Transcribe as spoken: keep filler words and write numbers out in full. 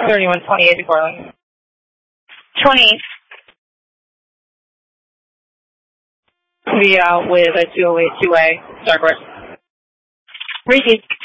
thirty-one twenty-eight to Cortland. twenty-eight. Be out with a two oh eight two A, Starcourt. Repeat.